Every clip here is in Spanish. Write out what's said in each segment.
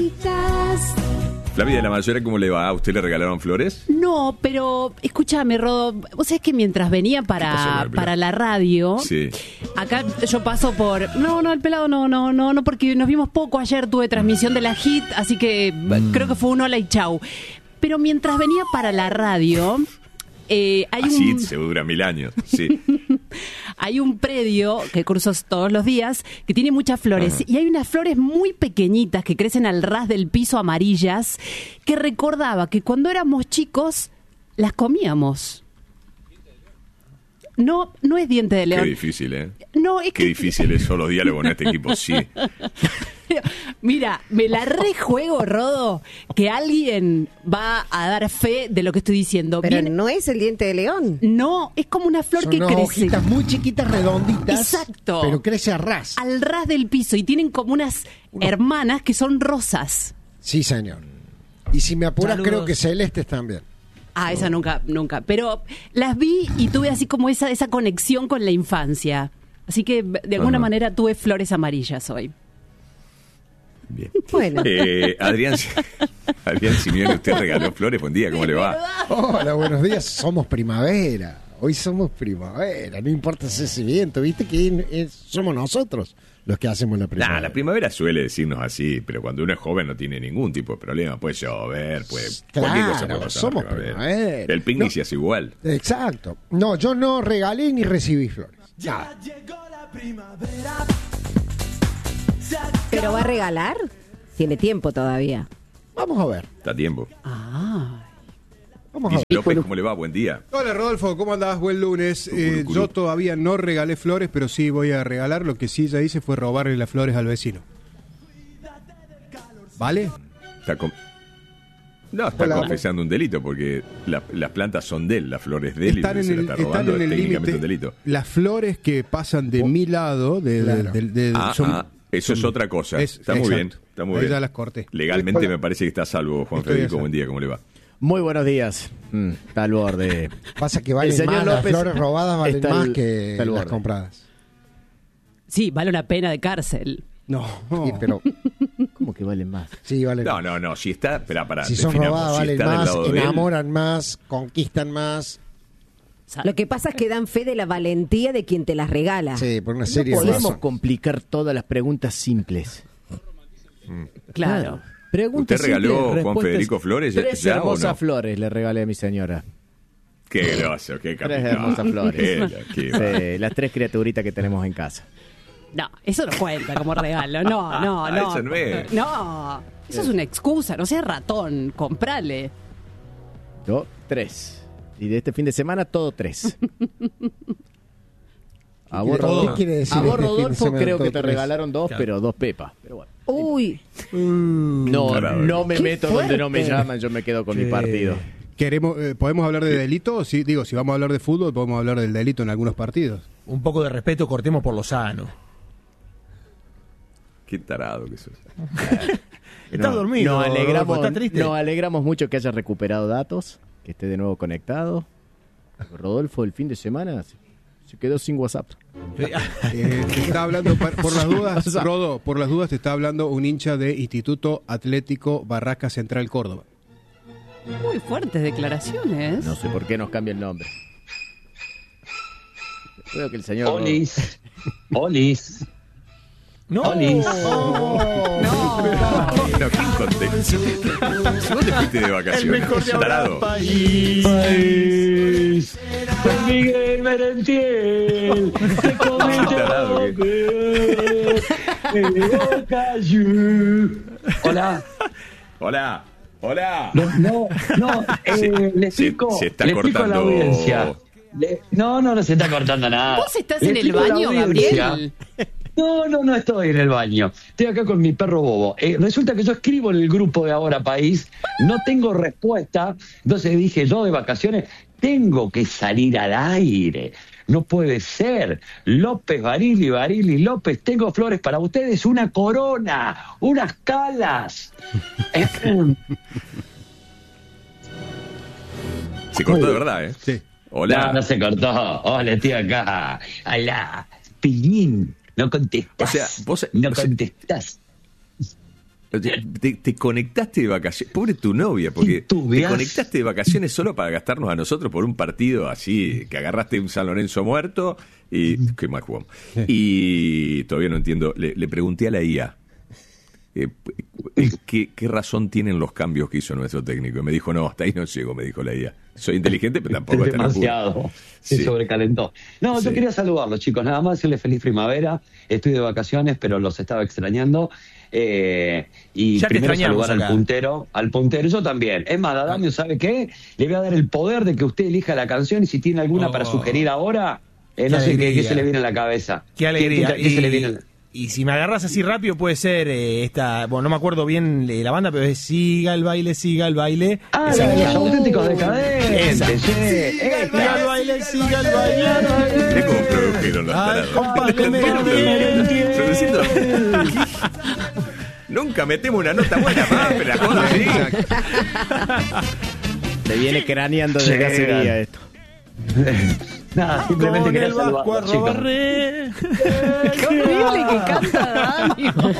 Flavia de la Mayora, ¿cómo le va? ¿A usted le regalaron flores? No, pero escúchame, Rodo, vos sabés que mientras venía para la radio, sí. Acá yo paso por... No, el pelado no, porque nos vimos poco ayer, tuve transmisión de la HIT, así que creo que fue un hola y chau. Pero mientras venía para la radio... Así se dura 1000 años, sí. Hay un predio que cruzo todos los días que tiene muchas flores. Ajá. Y hay unas flores muy pequeñitas que crecen al ras del piso, amarillas, que recordaba que cuando éramos chicos las comíamos. No es diente de león. Qué difícil, ¿eh? No, es Qué difícil es solo diálogo en este equipo, sí. Mira, me la rejuego, Rodo, que alguien va a dar fe de lo que estoy diciendo. Pero no es el diente de león. No, es como una flor que crece. Hojitas muy chiquitas, redonditas. Exacto. Pero crece a ras. Al ras del piso. Y tienen como unas hermanas que son rosas. Sí, señor. Y si me apuras, Saludos. creo que celestes también. Ah, esa nunca. Pero las vi y tuve así como esa conexión con la infancia. Así que de alguna manera tuve flores amarillas hoy. Bien. Bueno. Adrián Simeone, usted regaló flores. Buen día, ¿cómo le va? Hola, buenos días. Somos primavera. Hoy somos primavera. No importa ese viento. Viste que somos nosotros los que hacemos la primavera. La primavera suele decirnos así, pero cuando uno es joven no tiene ningún tipo de problema. Puede llover, cualquier cosa puede pasar. Somos primavera. El picnic se hace igual. Exacto. No, yo no regalé ni recibí flores. Ya. ¿Pero va a regalar? Tiene tiempo todavía. Vamos a ver. Está a tiempo. Vamos a ver. López, ¿cómo le va? Buen día. Hola Rodolfo, ¿cómo andás? Buen lunes. Yo todavía no regalé flores, pero sí voy a regalar. Lo que sí ya hice fue robarle las flores al vecino. ¿Vale? Está confesando un delito porque las plantas son de él, las flores de él, y se la está robando, es técnicamente un delito. Las flores que pasan de mi lado, eso es otra cosa. Está muy bien. Ahí ya las corté. Legalmente me parece que está a salvo, Juan Federico. Buen día, ¿cómo le va? Muy buenos días. Está al borde. Pasa que valen más, las flores robadas valen más que las compradas. Sí, vale una pena de cárcel. No. Sí, pero... ¿Cómo que valen más? Sí, valen más. No, si está... Espera, si son robadas valen más, de enamoran más, conquistan más. Lo que pasa es que dan fe de la valentía de quien te las regala. Sí, por una serie de podemos complicar todas las preguntas simples. Claro. ¿Usted regaló, Juan Federico, flores? 3 hermosas flores le regalé a mi señora. Qué groso, qué capitán. 3 hermosas flores. Sí, las 3 criaturitas que tenemos en casa. No, eso no cuenta como regalo. No. Eso no es. No, eso es una excusa. No seas ratón, comprale. 3. Y de este fin de semana, todo 3. A vos, Rodolfo, creo que te regalaron 2, pero 2 pepas. Pero bueno. Uy. No me meto donde no me llaman, yo me quedo con mi partido. ¿Podemos hablar de delito? Sí, digo, si vamos a hablar de fútbol, podemos hablar del delito en algunos partidos. Un poco de respeto, cortemos por lo sano. Qué tarado que sos. Estás dormido. ¿Estás triste? Nos alegramos mucho que hayas recuperado datos, que esté de nuevo conectado. Rodolfo, el fin de semana se quedó sin WhatsApp. Te está hablando, por las dudas, Rodo, por las dudas te está hablando un hincha de Instituto Atlético Barraca Central Córdoba. Muy fuertes declaraciones. No sé por qué nos cambia el nombre. Creo que el señor... Olis. No. Olis. No, ¿quién contesta? Si vos te fuiste de vacaciones. El mejor de tarado. País. Con Miguel Merentiel. Se comete Hola. No. Les explico. Se está le explico cortando. a la audiencia. No se está cortando nada. ¿Vos estás en el baño, Gabriel? No estoy en el baño. Estoy acá con mi perro Bobo. Resulta que yo escribo en el grupo de Ahora País, no tengo respuesta, entonces dije yo de vacaciones, tengo que salir al aire. No puede ser. López, Barili, López, tengo flores para ustedes, una corona, unas calas. Se cortó de verdad, ¿eh? Sí. Hola. No se cortó. Hola, estoy acá. Hola. Piñín. No contestás. O sea, vos... No contestás. Te conectaste de vacaciones. Pobre tu novia, porque te conectaste de vacaciones solo para gastarnos a nosotros por un partido así, que agarraste un San Lorenzo muerto y... ¿Qué más jugamos? Y todavía no entiendo. Le pregunté a la IA. ¿Qué razón tienen los cambios que hizo nuestro técnico? Y me dijo, no, hasta ahí no llego, me dijo la IA. Soy inteligente, pero tampoco es demasiado. Se sobrecalentó. No, yo quería saludarlos, chicos, nada más decirles feliz primavera. Estoy de vacaciones, pero los estaba extrañando. Y ya primero saludar acá. al puntero, yo también. Es más, Adamio, ¿sabe qué? Le voy a dar el poder de que usted elija la canción y si tiene alguna para sugerir ahora, no sé qué se le viene a la cabeza. Qué alegría. ¿Qué se le viene? Y si me agarras así rápido puede ser esta, bueno, no me acuerdo bien la banda, pero es Siga el baile, siga el baile. Ah, Esa la de es los auténticos decadentes. Esa. Siga el baile, siga el baile. Es como produjeron los tarados. Nunca metemos una nota buena más, pero la cosa sí. Se viene craneando desde hace días esto. Nada, simplemente Con quería el Vasco saludar, chicos. Qué horrible que canta Dani.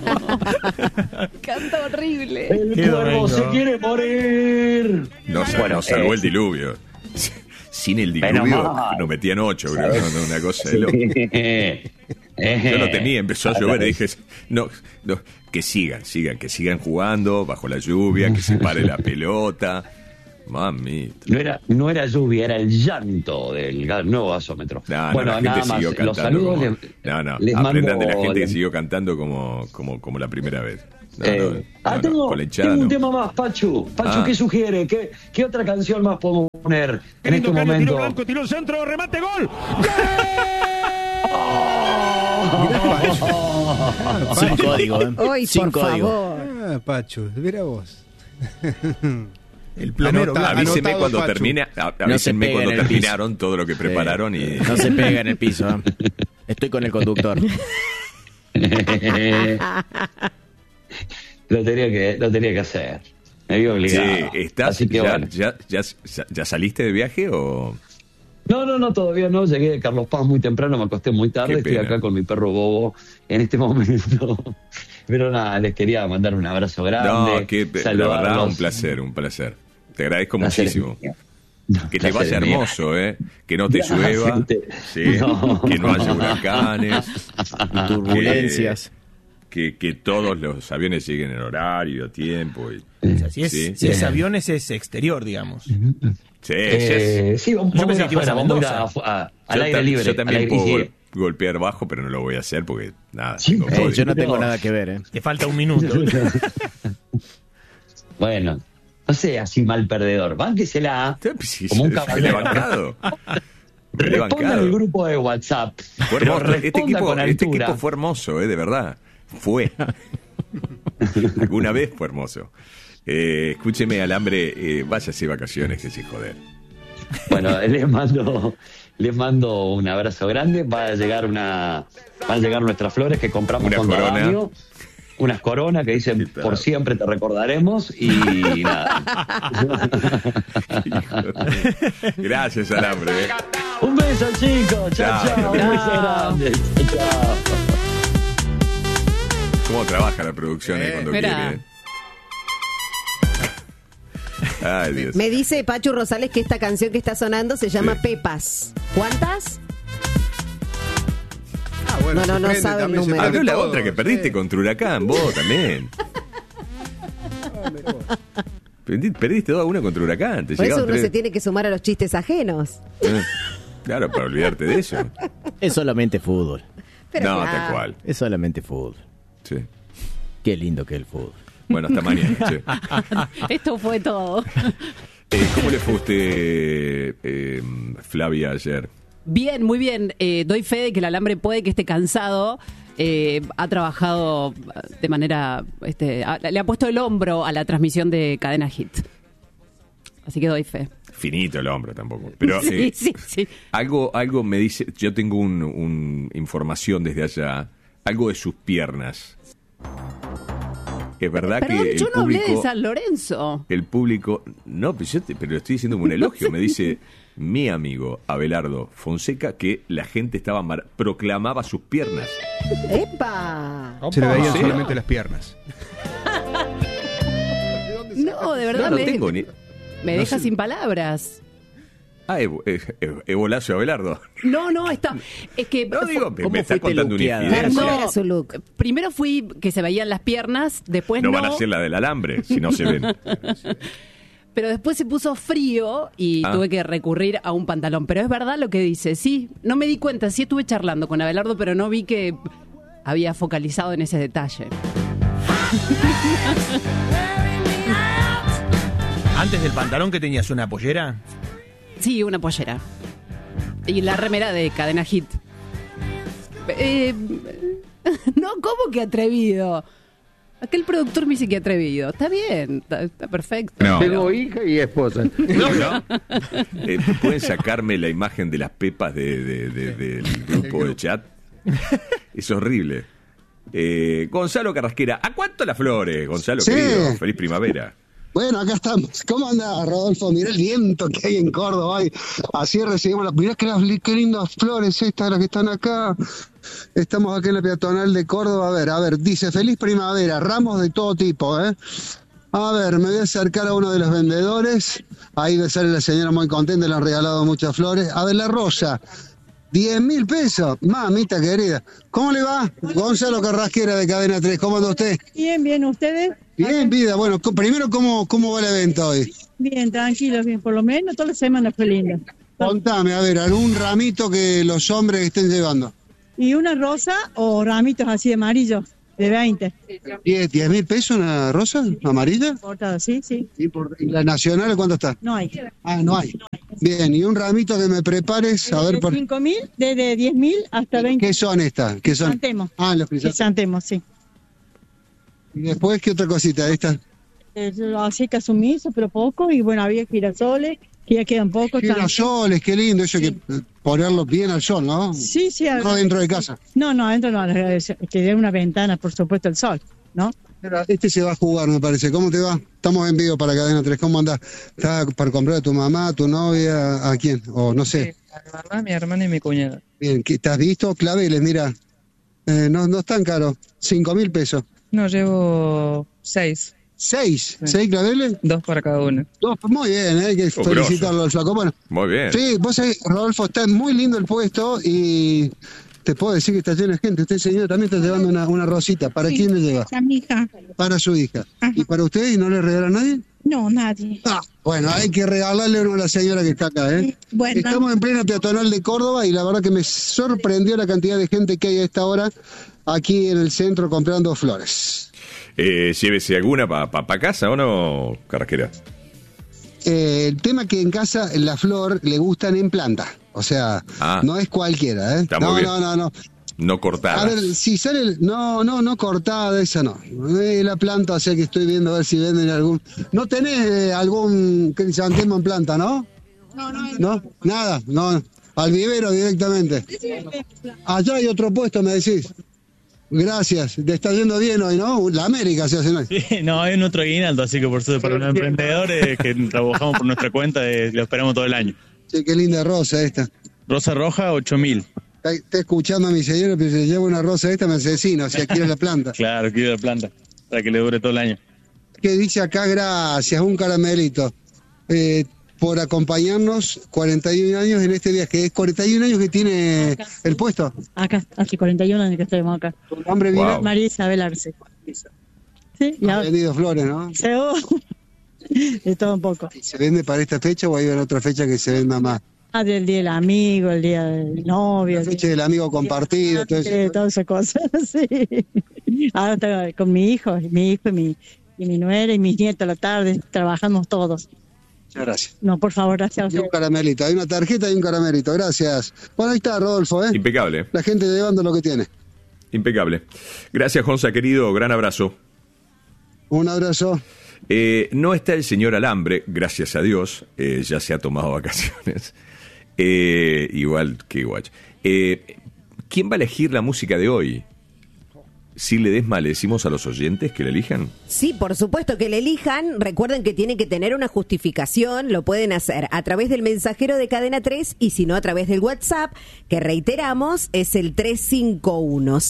Canta horrible. El Qué cuervo domingo. se quiere morir. Nos salvó el diluvio. Sin el diluvio Menos mal. nos metían 8, creo. No, una cosa de loco. Yo lo temía, empezó a llover y dije, no, que sigan jugando bajo la lluvia, que se pare la pelota. Mamita. No era lluvia, era el llanto del nuevo gasómetro. Bueno, la gente nada más. siguió cantando. Los saludos les aprendan mando, de la gente que siguió cantando como la primera vez. Tengo con la hinchada un no. tema más, Pachu. ¿Qué sugiere? ¿Qué otra canción más podemos poner en este momento? Tiro blanco, tiro centro, remate, gol. Sin código, Hoy, Sin por código. favor. Ah, Pachu, mira vos. El plomero Anota- blanco. Avísenme Anotado, cuando Pachu. termine. No se Avísenme pega cuando en el terminaron todo lo que prepararon y. No se pega en el piso. Estoy con el conductor. Lo tenía que hacer. Me vi obligado. Sí, ¿estás? Así que bueno. ¿Ya saliste de viaje o.? No, todavía no. Llegué de Carlos Paz muy temprano, me acosté muy tarde. Qué Estoy pena. acá con mi perro Bobo en este momento. Pero nada, les quería mandar un abrazo grande. No, la verdad, saludarlos. un placer. Te agradezco Placer es muchísimo. mío. Que te Placer vaya es mío. hermoso, que no te llueva, Sí. que no haya huracanes, Turbulencias. que todos los aviones lleguen en horario, a tiempo. O sea, si Sí. es aviones, es exterior, digamos. Sí, vamos Yo pensé a que te ibas a Mendoza. Al aire libre. Yo también al aire- puedo y sí. golpear bajo, pero no lo voy a hacer porque nada. Sí, tengo COVID. Yo no tengo No. nada que ver, Te falta un minuto. Bueno, no sé, así mal perdedor. Bánquesela Sí, como un me he caballero. bancado. Me he Responda bancado. en el grupo de WhatsApp. Fue Pero hermoso. Este responda con altura. equipo fue hermoso, de verdad. Fue. Alguna vez fue hermoso. Escúcheme, Alambre, váyase de vacaciones, que sí, joder. Bueno, les mando un abrazo grande. Van a llegar nuestras flores que compramos Una con corona. Damio. Unas coronas que dicen ¿Qué tal? por siempre te recordaremos y nada. Gracias, Alambre. Un beso, chicos. Chao, Chao. chao. Un beso grande. Chao. ¿Cómo trabaja la producción ahí cuando Mira. quiere? Ay, Dios. Me dice Pachu Rosales que esta canción que está sonando se llama Sí. Pepas. ¿Cuántas? Ah, bueno, No, se no prende sabe el también, se número. Ah, no prende la todo, otra que perdiste sí. contra Huracán, vos también. Perdiste 2-1 contra Huracán. Te Por eso llegaron uno 3. se tiene que sumar a los chistes ajenos. Claro, para olvidarte de eso. Es solamente fútbol. Pero No, claro. tal cual. Es solamente fútbol. Sí. Qué lindo que es el fútbol. Bueno, hasta mañana. Che. Esto fue todo. ¿Cómo le fue a usted, Flavia, ayer? Bien, muy bien. Doy fe de que el Alambre puede que esté cansado. Ha trabajado de manera... le ha puesto el hombro a la transmisión de Cadena Hit. Así que doy fe. Finito el hombro tampoco. Pero Sí. algo me dice, yo tengo un información desde allá, algo de sus piernas. Es verdad Perdón, que el yo no hablé de público, San Lorenzo. el público, no, pero estoy diciendo como un elogio, me dice mi amigo Abelardo Fonseca que la gente proclamaba sus piernas. ¡Epa! Se le veían ¿Sí? solamente las piernas. No, de verdad No tengo ni... me no deja sé. sin palabras. Ah, Evo Lazo Abelardo. No, está. Es que. No digo, me ¿Cómo está fuiste contando una luqueada? Claro, infidencia. ¿cómo era su look? Primero fui que se veían las piernas, después No no. van a hacer la del alambre, si no se ven. Pero después se puso frío y tuve que recurrir a un pantalón. Pero es verdad lo que dice, sí. No me di cuenta, sí estuve charlando con Abelardo, pero no vi que había focalizado en ese detalle. Antes del pantalón, que tenías una pollera. Sí, una pollera. Y la remera de Cadena Hit. No, ¿cómo que atrevido? Aquel productor me dice que atrevido. Está bien, está perfecto. No. Tengo hija y esposa. ¿Pueden sacarme la imagen de las pepas del grupo de chat? Es horrible. Gonzalo Carrasquera, ¿a cuánto las flores, Gonzalo, Sí. querido? Feliz primavera. Bueno, acá estamos. ¿Cómo anda, Rodolfo? Mirá el viento que hay en Córdoba hoy. Así recibimos las... Mirá qué lindas flores estas, las que están acá. Estamos acá en la peatonal de Córdoba. A ver, dice feliz primavera, ramos de todo tipo, ¿eh? A ver, me voy a acercar a uno de los vendedores. Ahí me sale la señora muy contenta, le han regalado muchas flores. A ver, la rosa. 10.000 pesos, mamita querida. ¿Cómo le va? Gonzalo Carrasquera de Cadena 3, ¿cómo anda usted? Bien, ¿ustedes? Bien, vida. Bueno, primero, ¿cómo va el evento hoy? Bien, tranquilos, bien, por lo menos toda la semana fue linda. Contame, a ver, algún ramito que los hombres estén llevando. Y una rosa o ramitos así de amarillos, de 20. ¿10.000 pesos una rosa amarilla? Cortado, sí. ¿Y la nacional cuánto está? No hay. Ah, no hay. Bien, y un ramito que me prepares, a ver, De 5.000, desde 10.000 hasta 20. ¿qué son estas? ¿Qué son? Crisantemos. Ah, los crisantemos. Crisantemos, sí. Y después, ¿qué otra cosita? Esta. Así que sumiso, pero poco, y bueno, había girasoles, que ya quedan pocos. Girasoles, qué lindo, eso hay que ponerlos bien al sol, ¿no? Sí. No dentro de casa. No, adentro no, que dé una ventana, por supuesto, el sol, ¿no? Pero este se va a jugar, me parece. ¿Cómo te va? Estamos en vivo para Cadena 3. ¿Cómo andás? ¿Estás para comprar a tu mamá, a tu novia, a quién? O no sé. A mi mamá, mi hermana y mi cuñada. Bien, ¿te has visto? Claveles, mira. No es tan caro. 5.000 pesos. No, llevo 6. ¿6? ¿6 claveles? 2 para cada uno. Muy bien, hay que felicitarlo al flaco. Bueno, muy bien. Sí, vos sabés, Rodolfo, está muy lindo el puesto y te puedo decir que está lleno de gente. Usted, señor, también está llevando una rosita. ¿Para quién le lleva? A mi hija. Para su hija. ¿Y para usted? ¿Y no le regala a nadie? No, nadie. Bueno, hay que regalarle uno a la señora que está acá, ¿eh? Bueno. Estamos en plena peatonal de Córdoba y la verdad que me sorprendió la cantidad de gente que hay a esta hora aquí en el centro comprando flores. Llévese alguna para casa, ¿o no, Carrasquera? El tema que en casa la flor le gustan en planta. O sea, no es cualquiera, ¿eh? Está muy bien. No. No cortada. A ver, si sale... No cortada, esa no. La planta, o sea que estoy viendo a ver si venden algún... ¿No tenés algún crisantemo en planta, no? No. Nada, no. Al vivero directamente. Allá hay otro puesto, me decís. Gracias, te está yendo bien hoy, ¿no? La América se hace hoy. Sí, no, hay un otro aguinaldo, así que por suerte para los emprendedores que trabajamos por nuestra cuenta, lo esperamos todo el año. Sí, qué linda rosa esta. Rosa roja, 8.000. Está escuchando a mi señora, pero si le llevo una rosa esta me asesino, o sea, quiere la planta. Claro, quiero la planta, para que le dure todo el año. ¿Qué dice acá? Gracias, un caramelito. Por acompañarnos 41 años en este viaje. ¿Es 41 años que tiene acá, el puesto? Acá, hace 41 años que estamos acá. ¿Tu nombre vive? Wow. María Isabel Arce. Sí, ya. Ha vendido flores, ¿no? De todo un poco. ¿Se vende para esta fecha o hay otra fecha que se venda más? Del día del amigo, el día del novio. La fecha del amigo compartido, todo eso. Todas esas cosas, sí. Ahora estoy con mi hijo y mi nuera y mis nietos a la tarde, trabajamos todos. Muchas gracias. No, por favor, gracias. Y un caramelito, hay una tarjeta y un caramelito, gracias. Bueno, ahí está, Rodolfo, ¿eh? Impecable. La gente llevando lo que tiene. Impecable. Gracias, Gonza, querido, gran abrazo. Un abrazo. No está el señor Alambre, gracias a Dios, ya se ha tomado vacaciones. Igual que Guach. ¿Quién va a elegir la música de hoy? Si Ledesma, le decimos a los oyentes que la elijan. Sí, por supuesto que la elijan. Recuerden que tienen que tener una justificación. Lo pueden hacer a través del mensajero de Cadena 3 y si no a través del WhatsApp, que reiteramos es el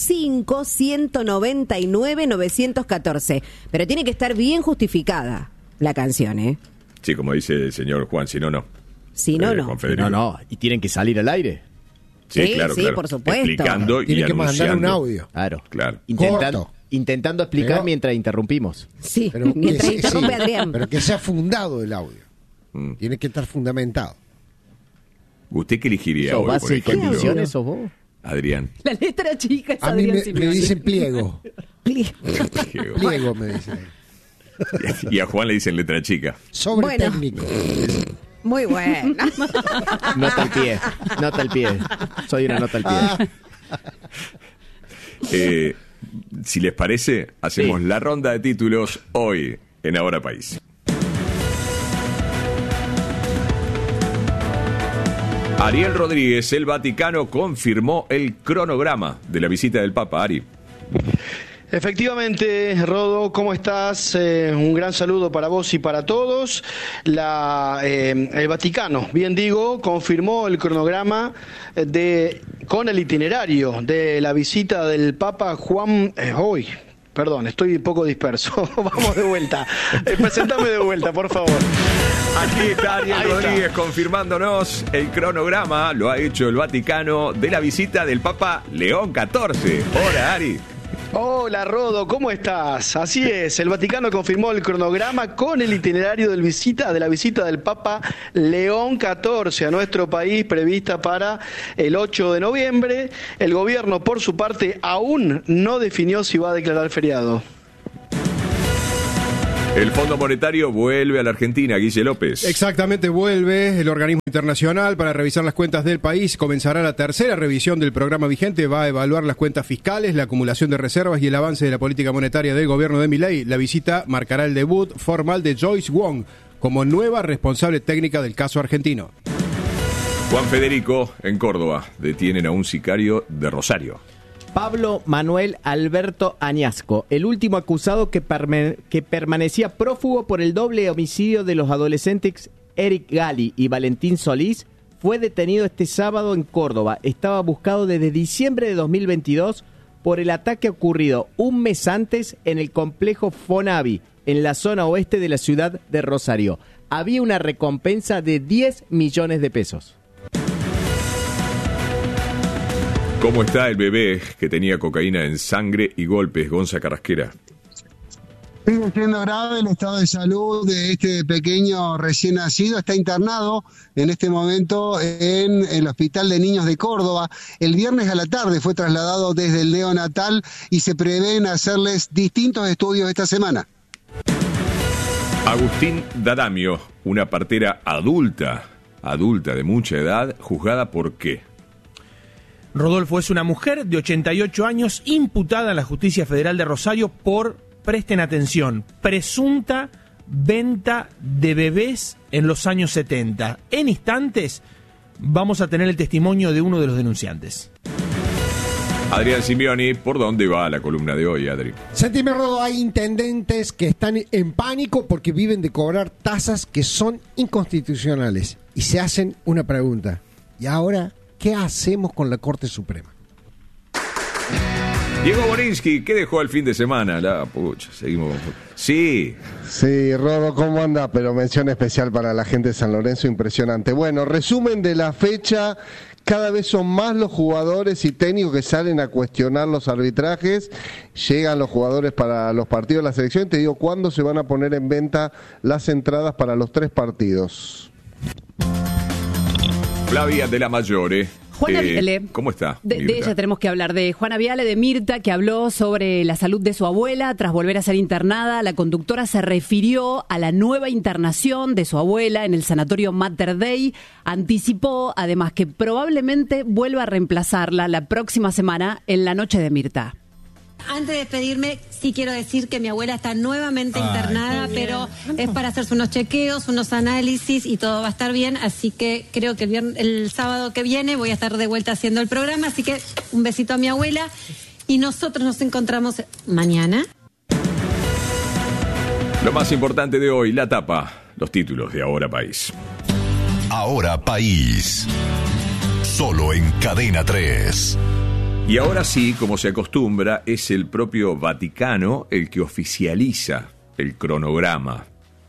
351-5199-914. Pero tiene que estar bien justificada. la canción, ¿eh? Sí, como dice el señor Juan, si no, no. Si no, no. Juan Federico. No, y tienen que salir al aire. Sí, claro, por supuesto. Explicando y Tiene que mandar anunciando. un audio. Claro. Corto. Intentando explicar Pero- mientras interrumpimos. Sí, Pero mientras que, interrumpe Adrián. pero que sea fundado el audio. Tiene que estar fundamentado. ¿Usted qué elegiría ¿Sos hoy, base por y ejemplo? condiciones sos vos? Adrián. La letra chica es A mí Adrián me Simeone. dicen pliego. Pliego me dicen. Y a Juan le dicen letra chica. Sobre Bueno. técnico. Muy bueno. Nota al pie. Soy una nota al pie. Si les parece, hacemos Sí. la ronda de títulos hoy en Ahora País. Ariel Rodríguez, el Vaticano, confirmó el cronograma de la visita del Papa. Ari. Efectivamente, Rodo, ¿cómo estás? Un gran saludo para vos y para todos. El Vaticano, bien digo, confirmó el cronograma con el itinerario de la visita del Papa Juan... Perdón, estoy un poco disperso. Vamos de vuelta. Presentame de vuelta, por favor. Aquí está Ariel Ahí está. Rodríguez confirmándonos el cronograma. Lo ha hecho el Vaticano de la visita del Papa León XIV. Hola, Ari. Hola Rodo, ¿cómo estás? Así es, el Vaticano confirmó el cronograma con el itinerario de la visita del Papa León XIV a nuestro país, prevista para el 8 de noviembre. El gobierno, por su parte, aún no definió si va a declarar feriado. El Fondo Monetario vuelve a la Argentina, Guille López. Exactamente, vuelve el organismo internacional para revisar las cuentas del país. Comenzará la tercera revisión del programa vigente. Va a evaluar las cuentas fiscales, la acumulación de reservas y el avance de la política monetaria del gobierno de Milei. La visita marcará el debut formal de Joyce Wong como nueva responsable técnica del caso argentino. Juan Federico, en Córdoba, detienen a un sicario de Rosario. Pablo Manuel Alberto Añasco, el último acusado que permanecía prófugo por el doble homicidio de los adolescentes Eric Gali y Valentín Solís, fue detenido este sábado en Córdoba. Estaba buscado desde diciembre de 2022 por el ataque ocurrido un mes antes en el complejo Fonavi, en la zona oeste de la ciudad de Rosario. Había una recompensa de 10 millones de pesos. ¿Cómo está el bebé que tenía cocaína en sangre y golpes, Gonza Carrasquera? Sigue siendo grave el estado de salud de este pequeño recién nacido. Está internado en este momento en el Hospital de Niños de Córdoba. El viernes a la tarde fue trasladado desde el neonatal y se prevén hacerles distintos estudios esta semana. Agustín D'Adamio, una partera adulta de mucha edad, juzgada por qué. Rodolfo es una mujer de 88 años imputada en la Justicia Federal de Rosario por, presten atención, presunta venta de bebés en los años 70. En instantes vamos a tener el testimonio de uno de los denunciantes. Adrián Simeone, ¿por dónde va la columna de hoy, Adri? Sentime, Rodo, hay intendentes que están en pánico porque viven de cobrar tasas que son inconstitucionales y se hacen una pregunta. ¿Y ahora qué hacemos con la Corte Suprema? Diego Borinsky, ¿qué dejó el fin de semana? La pucha, seguimos. Sí. Sí, Rodo, ¿cómo anda? Pero mención especial para la gente de San Lorenzo, impresionante. Bueno, resumen de la fecha. Cada vez son más los jugadores y técnicos que salen a cuestionar los arbitrajes. Llegan los jugadores para los partidos de la selección. Te digo, ¿cuándo se van a poner en venta las entradas para los 3 partidos? Flavia de la Mayore. Juana Viale. ¿Cómo está? De Mirta? ella tenemos que hablar, de Juana Viale, de Mirta, que habló sobre la salud de su abuela tras volver a ser internada. La conductora se refirió a la nueva internación de su abuela en el sanatorio Mater Dei. Anticipó, además, que probablemente vuelva a reemplazarla la próxima semana en la noche de Mirta. Antes de despedirme, sí quiero decir que mi abuela está nuevamente internada, pero es para hacerse unos chequeos, unos análisis y todo va a estar bien, así que creo que el sábado que viene voy a estar de vuelta haciendo el programa, así que un besito a mi abuela y nosotros nos encontramos mañana. Lo más importante de hoy, la tapa, los títulos de Ahora País. Ahora País. Solo en Cadena 3. Y ahora sí, como se acostumbra, es el propio Vaticano el que oficializa el cronograma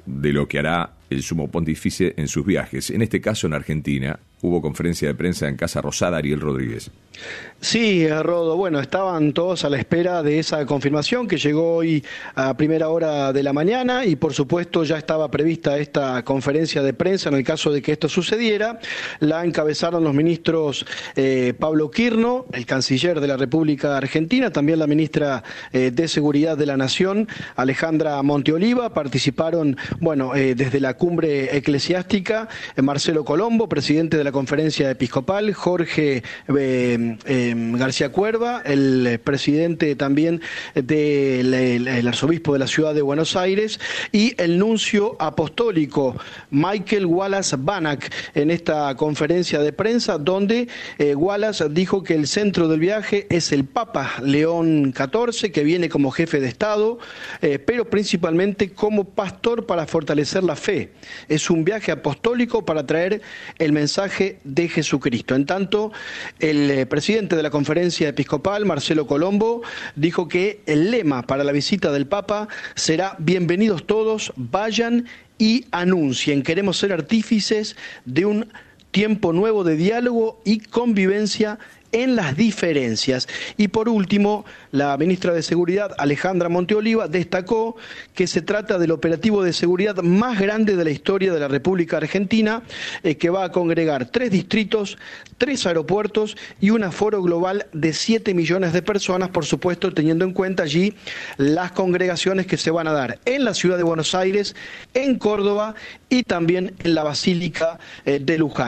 de lo que hará el sumo pontífice en sus viajes. En este caso, en Argentina, hubo conferencia de prensa en Casa Rosada. Ariel Rodríguez. Sí, Rodo, bueno, estaban todos a la espera de esa confirmación que llegó hoy a primera hora de la mañana y por supuesto ya estaba prevista esta conferencia de prensa en el caso de que esto sucediera. La encabezaron los ministros Pablo Quirno, el canciller de la República Argentina, también la ministra de Seguridad de la Nación, Alejandra Monteoliva. Participaron, bueno, desde la cumbre eclesiástica, Marcelo Colombo, presidente de la Conferencia Episcopal, Jorge García Cuerva, el presidente también del arzobispo de la ciudad de Buenos Aires, y el nuncio apostólico Michael Wallace Banach en esta conferencia de prensa, donde Wallace dijo que el centro del viaje es el Papa León XIV, que viene como jefe de Estado, pero principalmente como pastor para fortalecer la fe. Es un viaje apostólico para traer el mensaje de Jesucristo. En tanto, el presidente de la Conferencia Episcopal, Marcelo Colombo, dijo que el lema para la visita del Papa será: bienvenidos todos, vayan y anuncien. Queremos ser artífices de un tiempo nuevo de diálogo y convivencia en las diferencias. Y por último, la ministra de Seguridad, Alejandra Monteoliva, destacó que se trata del operativo de seguridad más grande de la historia de la República Argentina, que va a congregar 3 distritos, 3 aeropuertos y un aforo global de 7 millones de personas, por supuesto teniendo en cuenta allí las congregaciones que se van a dar en la ciudad de Buenos Aires, en Córdoba y también en la Basílica de Luján.